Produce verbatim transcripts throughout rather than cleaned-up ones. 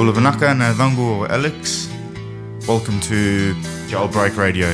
Bulavanaka Nadango Alex. Welcome to Jailbreak Radio.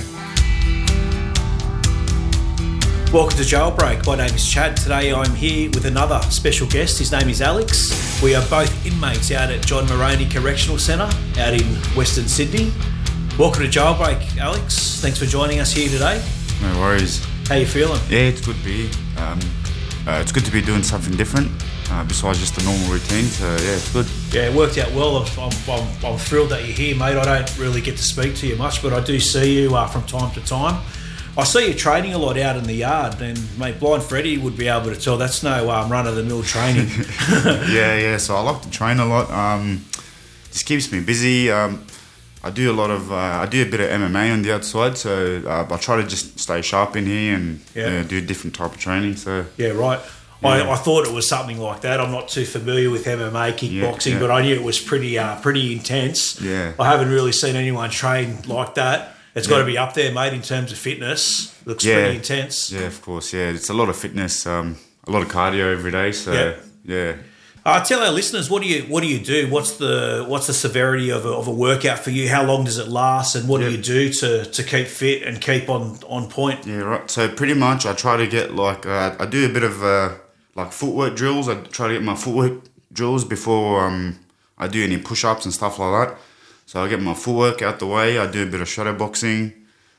Welcome to Jailbreak. My name is Chad. Today I'm here with another special guest. His name is Alex. We are both inmates out at John Moroney Correctional Centre out in Western Sydney. Welcome to Jailbreak, Alex. Thanks for joining us here today. No worries. How you feeling? Yeah, it's good to be here. Um, uh, it's good to be doing something different uh, besides just the normal routine. So yeah, it's good. Yeah, it worked out well. I'm, I'm, I'm thrilled that you're here, mate. I don't really get to speak to you much, but I do see you uh, from time to time. I see you training a lot out in the yard, and mate, Blind Freddy would be able to tell that's no um, run-of-the-mill training. yeah, yeah. So I like to train a lot. Um, just keeps me busy. Um, I do a lot of, uh, I do a bit of M M A on the outside, so uh, I try to just stay sharp in here and yeah. uh, do different type of training. So yeah, right. Yeah. I, I thought it was something like that. I'm not too familiar with M M A, kickboxing, yeah, yeah. but I knew it was pretty, uh, pretty intense. Yeah. I haven't really seen anyone train like that. It's yeah. got to be up there, mate, in terms of fitness. Looks yeah. pretty intense. Yeah, of course. Yeah, it's a lot of fitness, um, a lot of cardio every day. So yeah. yeah. Uh, tell our listeners, what do you what do you do? What's the what's the severity of a, of a workout for you? How long does it last? And what yeah. do you do to, to keep fit and keep on, on point? Yeah, right. So pretty much I try to get like, uh, I do a bit of uh, like footwork drills. I try to get my footwork drills before um, I do any push-ups and stuff like that. So I get my footwork out the way. I do a bit of shadow boxing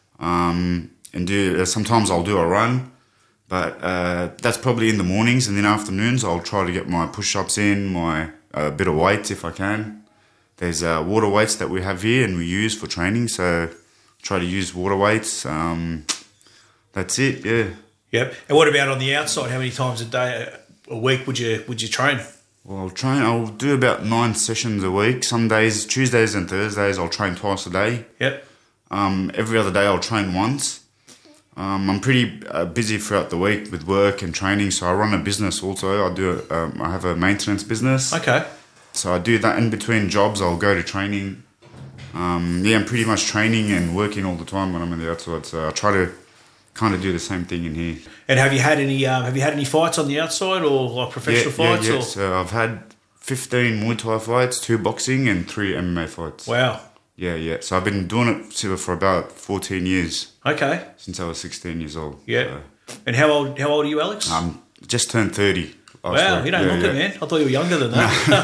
um, and do, uh, sometimes I'll do a run. But uh, that's probably in the mornings, and then afternoons I'll try to get my push-ups in, my uh, bit of weights if I can. There's uh, water weights that we have here and we use for training, so try to use water weights. Um, that's it, yeah. Yep. And what about on the outside? How many times a day, a week would you would you train? Well, I'll train. I'll do about nine sessions a week. Some days, Tuesdays and Thursdays, I'll train twice a day. Yep. Um, every other day I'll train once. Um, I'm pretty uh, busy throughout the week with work and training, so I run a business also. I do. Um, I have a maintenance business. Okay. So I do that in between jobs. I'll go to training. Um, yeah, I'm pretty much training and working all the time when I'm on the outside. So I try to kind of do the same thing in here. And have you had any? Um, have you had any fights on the outside or like professional yeah, fights? Yeah, yeah. Or? So I've had fifteen Muay Thai fights, two boxing, and three M M A fights. Wow. Yeah, yeah. So I've been doing it for about fourteen years. Okay. Since I was sixteen years old. Yeah. So. And how old? How old are you, Alex? Um, just turned thirty. Wow, week. you don't yeah, look yeah. it, man. I thought you were younger than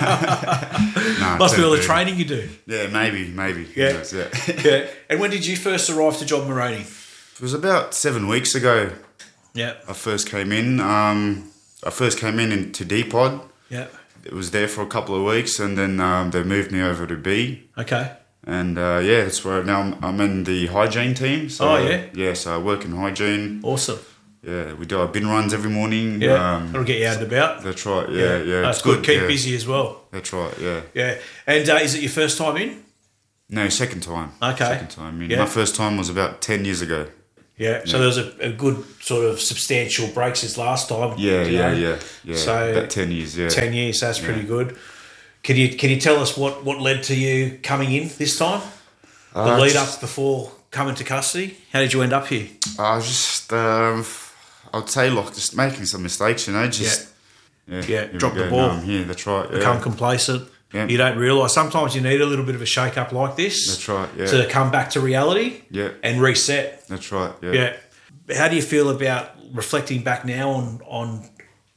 that. nah, Must be all the thirty. training you do. Yeah, maybe, maybe. Yeah. Yes, yeah. yeah. And when did you first arrive to John Moroney? It was about seven weeks ago. Yeah. I first came in. Um, I first came in into D Pod. Yeah. It was there for a couple of weeks, and then um, they moved me over to B. Okay. And uh, yeah, that's where now I'm, I'm in the hygiene team. So, oh yeah. Yeah, so I work in hygiene. Awesome. Yeah, we do our bin runs every morning. Yeah, um, it'll get you out and about. That's right. Yeah, yeah. yeah That's it's good. Keep yeah. busy as well. That's right. Yeah. Yeah. And uh, is it your first time in? No, second time. Okay. Second time in. Yeah. My first time was about ten years ago. Yeah. So yeah. there was a, a good sort of substantial break since last time. Yeah, you yeah, know? yeah, yeah. So about ten years. Yeah. Ten years. That's pretty yeah. good. Can you can you tell us what, what led to you coming in this time? The Uh, lead just, up before coming to custody. How did you end up here? I was just, um, I'd say, like, just making some mistakes, you know, just yeah, yeah, yeah drop the go. ball. No, I'm here. That's right. Yeah. Become complacent. Yeah. You don't realise sometimes you need a little bit of a shake up like this. That's right. Yeah. To come back to reality. Yeah. And reset. That's right. Yeah. Yeah. How do you feel about reflecting back now on on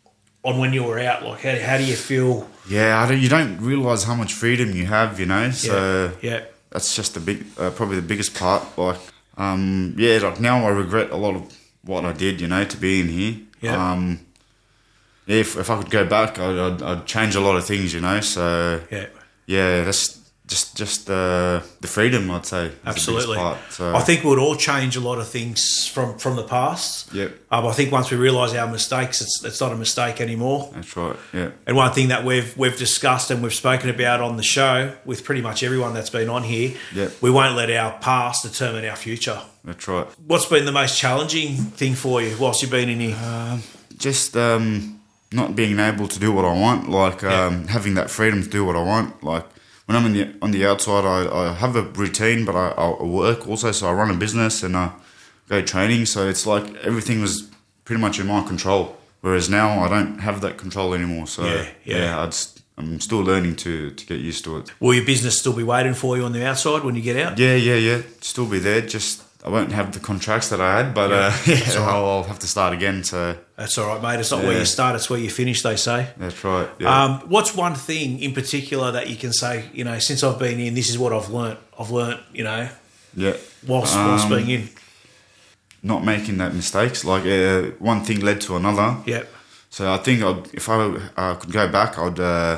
on when you were out? Like, how how do you feel? Yeah, I don't, you don't realise how much freedom you have, you know. So yeah. yeah. That's just the big, uh, probably the biggest part. Like, um, yeah, like now I regret a lot of what I did, you know, to be in here. Yeah. Um, yeah, if, if I could go back, I'd, I'd, I'd change a lot of things, you know. So yeah, yeah, that's just just uh, the freedom, I'd say. Absolutely. Part, so. I think we'd all change a lot of things from, from the past. Yep. Um, I think once we realise our mistakes, it's it's not a mistake anymore. That's right. Yeah. And one thing that we've we've discussed and we've spoken about on the show with pretty much everyone that's been on here, yep. we won't let our past determine our future. That's right. What's been the most challenging thing for you whilst you've been in here? Um, just um, not being able to do what I want, like um, yeah. having that freedom to do what I want. Like when I'm in the, on the outside, I, I have a routine, but I, I work also, so I run a business and I go training. So it's like everything was pretty much in my control. Whereas now I don't have that control anymore. So yeah, yeah. yeah I just I'm still learning to to get used to it. Will your business still be waiting for you on the outside when you get out? Yeah, yeah, yeah. Still be there. Just I won't have the contracts that I had, but Yeah, uh, yeah, that's all right. I'll, I'll have to start again. So That's all right, mate. It's not where Yeah. you start; it's where you finish. They say. that's right. Yeah. Um, what's one thing in particular that you can say? You know, since I've been in, this is what I've learnt. I've learnt. You know, yeah. whilst whilst Um, being in. Not making that mistakes. Like uh, one thing led to another. Yep. So I think I'd, if I uh, could go back, I'd uh,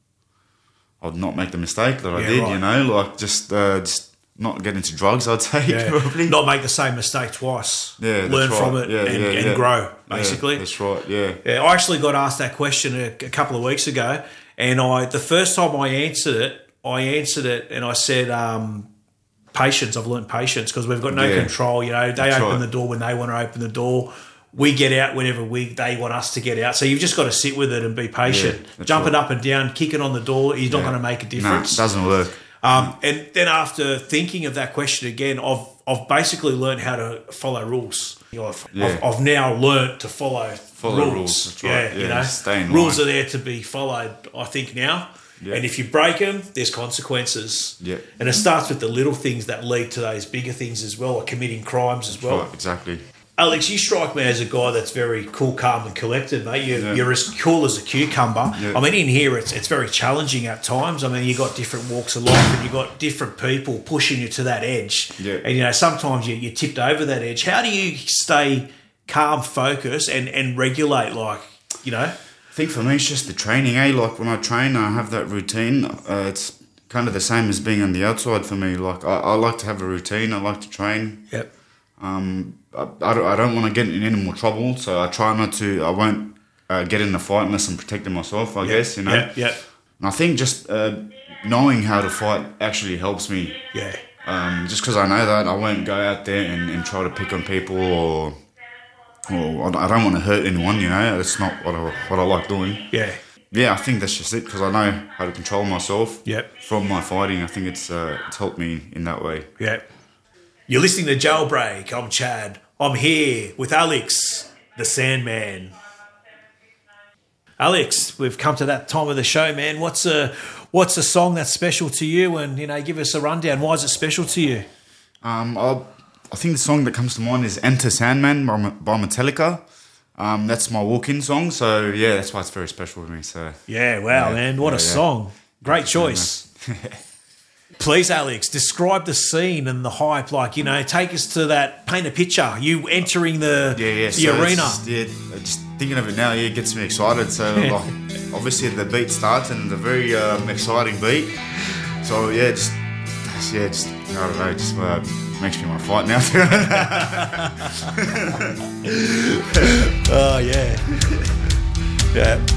I'd not make the mistake that I Yeah, did. right. You know, like just uh, just not get into drugs. I'd say Yeah. probably. Not make the same mistake twice. Yeah, that's Learn from right. it Yeah, and, yeah, and yeah. grow. Basically. Yeah, that's right. Yeah. Yeah, I actually got asked that question a, a couple of weeks ago, and I the first time I answered it, I answered it and I said, um, "Patience. I've learnt patience because we've got no Yeah. control. You know, they That's open right. the door when they want to open the door. We get out whenever we they want us to get out. So you've just got to sit with it and be patient. Yeah, that's Jumping right. up and down, kicking on the door is not Yeah. going to make a No, difference. it doesn't work. Um, and then after thinking of that question again, I've I've basically learned how to follow rules. You know, I've, Yeah. I've, I've now learnt to follow, Follow rules. rules, that's right. Yeah, you Yeah, know, stay in rules line. are there to be followed. I think now, Yeah. and if you break them, there's consequences. Yeah. And it starts with the little things that lead to those bigger things as well, like committing crimes as well. Right, exactly. Alex, you strike me as a guy that's very cool, calm, and collected, mate. You're, Yeah. you're as cool as a cucumber. Yeah. I mean, in here, it's it's very challenging at times. I mean, you got different walks of life, and you got different people pushing you to that edge. Yeah. And you know, sometimes you you tipped over that edge. How do you stay calm, focus, and and regulate? Like, you know, I think for me, it's just the training. Eh, like when I train, I have that routine. Uh, it's kind of the same as being on the outside for me. Like I, I like to have a routine. I like to train. yep, Um, I, I don't, I don't want to get in any more trouble, so I try not to. I won't uh, get in a fight unless I'm protecting myself. I guess you know. yeah, yeah, And I think just uh, knowing how to fight actually helps me. yeah, Um, just because I know that, I won't go out there and, and try to pick on people or or I don't want to hurt anyone. You know, that's not what I what I like doing. yeah. Yeah, I think that's just it because I know how to control myself. Yep. From my fighting, I think it's uh, it's helped me in that way. Yeah. You're listening to Jailbreak. I'm Chad. I'm here with Alex, the Sandman. Alex, we've come to that time of the show, man. What's a what's a song that's special to you? And you know, give us a rundown. Why is it special to you? Um, I I think the song that comes to mind is "Enter Sandman" by, by Metallica. Um, that's my walk-in song, so yeah, that's why it's very special to me. So Yeah, wow, Yeah, man. What yeah, a yeah. song. Great Enter choice. Please, Alex, describe the scene and the hype. Like, you know, take us to that, paint a picture. You entering the, Yeah, yeah. the so it's arena. Just, yeah, just thinking of it now, yeah, it gets me excited. So like, obviously the beat starts and it's a very um, exciting beat. So yeah, just yeah, just I don't know, just uh, makes me want to fight now. Oh, yeah. Yeah.